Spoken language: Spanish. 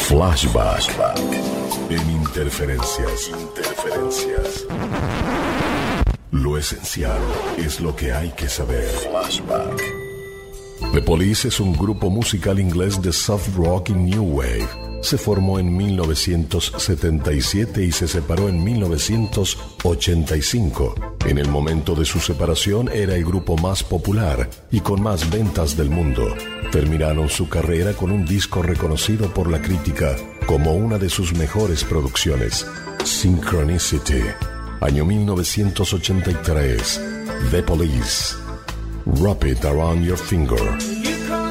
Flashback. En Interferencias. Lo esencial es lo que hay que saber. Flashback. The Police es un grupo musical inglés de soft rock y new wave. Se formó en 1977 y se separó en 1985. En el momento de su separación era el grupo más popular y con más ventas del mundo. Terminaron su carrera con un disco reconocido por la crítica como una de sus mejores producciones, Synchronicity. Año 1983. The Police. Wrap It Around Your Finger.